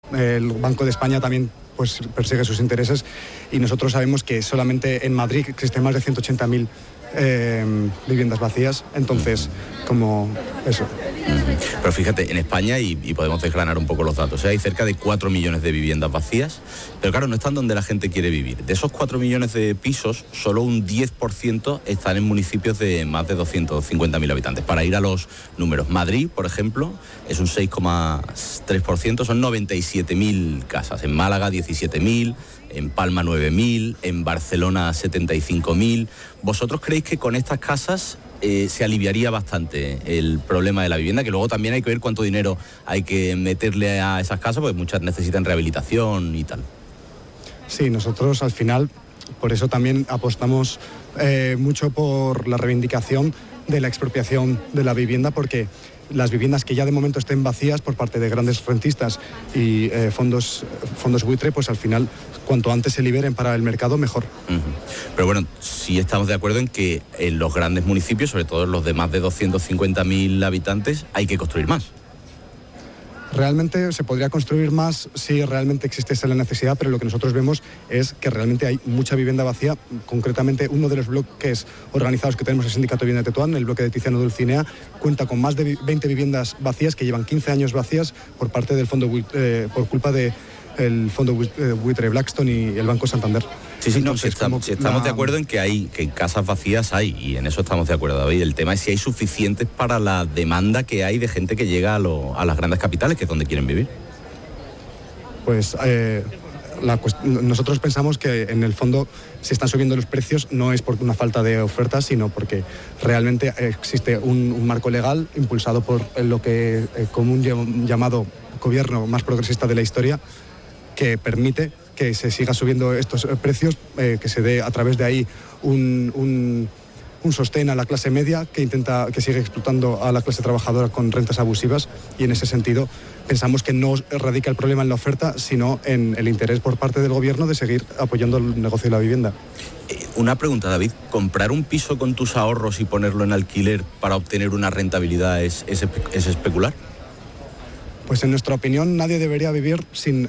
el Banco de España también pues persigue sus intereses, y nosotros sabemos que solamente en Madrid existen más de 180.000 viviendas vacías, entonces como eso. Pero fíjate, en España, y podemos desgranar un poco los datos, hay cerca de 4 millones de viviendas vacías, pero claro, no están donde la gente quiere vivir. De esos 4 millones de pisos, solo un 10% están en municipios de más de 250.000 habitantes. Para ir a los números, Madrid, por ejemplo, es un 6,3%, son 97.000 casas. En Málaga, 17.000, en Palma 9.000, en Barcelona 75.000. ¿Vosotros creéis que con estas casas se aliviaría bastante el problema de la vivienda? Que luego también hay que ver cuánto dinero hay que meterle a esas casas, porque muchas necesitan rehabilitación y tal. Sí, nosotros al final, por eso también apostamos mucho por la reivindicación de la expropiación de la vivienda, porque las viviendas que ya de momento estén vacías por parte de grandes rentistas y fondos buitre, pues al final cuanto antes se liberen para el mercado, mejor. Pero bueno, sí estamos de acuerdo en que en los grandes municipios, sobre todo en los de más de 250.000 habitantes, hay que construir más. Realmente se podría construir más si realmente existiese la necesidad, pero lo que nosotros vemos es que realmente hay mucha vivienda vacía. Concretamente, uno de los bloques organizados que tenemos, el Sindicato de Vivienda de Tetuán, el bloque de Tiziano Dulcinea, cuenta con más de 20 viviendas vacías que llevan 15 años vacías por parte del fondo por culpa del fondo buitre Blackstone y el Banco Santander. Sí, entonces, estamos de acuerdo en que casas vacías hay, y en eso estamos de acuerdo, David. El tema es si hay suficientes para la demanda que hay de gente que llega a las grandes capitales, que es donde quieren vivir. Pues nosotros pensamos que en el fondo se están subiendo los precios no es por una falta de oferta, sino porque realmente existe un marco legal impulsado por lo que como un llamado gobierno más progresista de la historia, que permite que se siga subiendo estos precios, que se dé a través de ahí un sostén a la clase media que sigue explotando a la clase trabajadora con rentas abusivas, y en ese sentido pensamos que no radica el problema en la oferta, sino en el interés por parte del gobierno de seguir apoyando el negocio de la vivienda. Una pregunta, David, ¿comprar un piso con tus ahorros y ponerlo en alquiler para obtener una rentabilidad es especular? Pues en nuestra opinión nadie debería vivir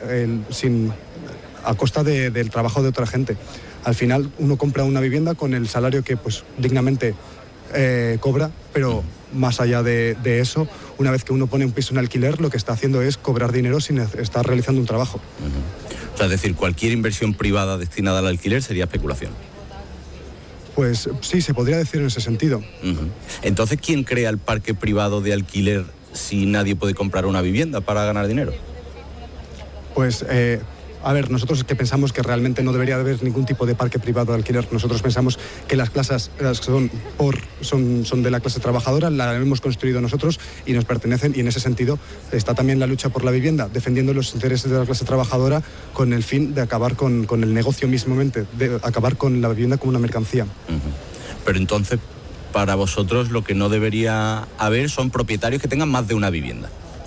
a costa del trabajo de otra gente. Al final uno compra una vivienda con el salario que pues dignamente cobra, pero más allá de eso, una vez que uno pone un piso en alquiler, lo que está haciendo es cobrar dinero sin estar realizando un trabajo. O sea, es decir, cualquier inversión privada destinada al alquiler sería especulación. Pues sí, se podría decir en ese sentido. Entonces, ¿quién crea el parque privado de alquiler si nadie puede comprar una vivienda para ganar dinero? Pues, a ver, nosotros que pensamos que realmente no debería haber ningún tipo de parque privado de alquiler. Nosotros pensamos que las casas son de la clase trabajadora, la hemos construido nosotros y nos pertenecen, y en ese sentido está también la lucha por la vivienda, defendiendo los intereses de la clase trabajadora con el fin de acabar con el negocio mismamente, de acabar con la vivienda como una mercancía. Pero entonces, para vosotros lo que no debería haber son propietarios que tengan más de una vivienda.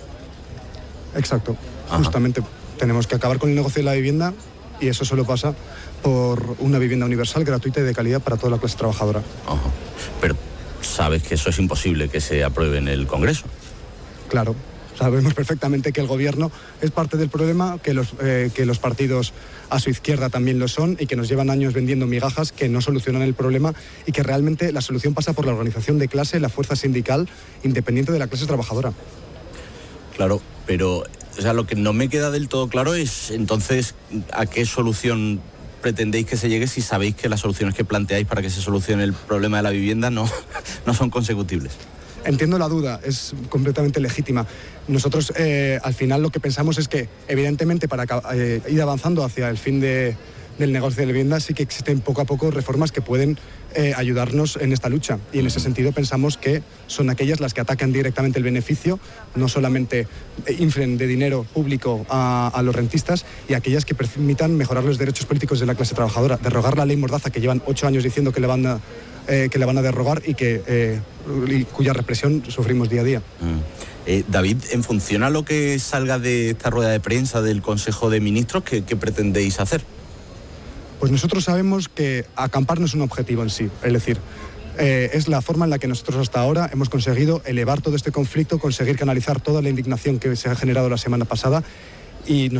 Exacto, justamente. Tenemos que acabar con el negocio de la vivienda, y eso solo pasa por una vivienda universal, gratuita y de calidad para toda la clase trabajadora. Pero sabes que eso es imposible que se apruebe en el Congreso. Claro, sabemos perfectamente que el gobierno es parte del problema, que los partidos a su izquierda también lo son, y que nos llevan años vendiendo migajas que no solucionan el problema, y que realmente la solución pasa por la organización de clase, la fuerza sindical independiente de la clase trabajadora. Claro, pero lo que no me queda del todo claro es entonces a qué solución pretendéis que se llegue si sabéis que las soluciones que planteáis para que se solucione el problema de la vivienda no son consecutibles. Entiendo la duda, es completamente legítima. Nosotros al final lo que pensamos es que evidentemente para ir avanzando hacia el fin del negocio de la vivienda sí que existen poco a poco reformas que pueden ayudarnos en esta lucha, y en ese sentido pensamos que son aquellas las que atacan directamente el beneficio, no solamente inflen de dinero público a los rentistas, y aquellas que permitan mejorar los derechos políticos de la clase trabajadora, derrogar la ley Mordaza, que llevan 8 años diciendo que la van a derrogar y cuya represión sufrimos día a día. David, en función a lo que salga de esta rueda de prensa del Consejo de Ministros, ¿qué pretendéis hacer? Pues nosotros sabemos que acampar no es un objetivo en sí, es decir, es la forma en la que nosotros hasta ahora hemos conseguido elevar todo este conflicto, conseguir canalizar toda la indignación que se ha generado la semana pasada, y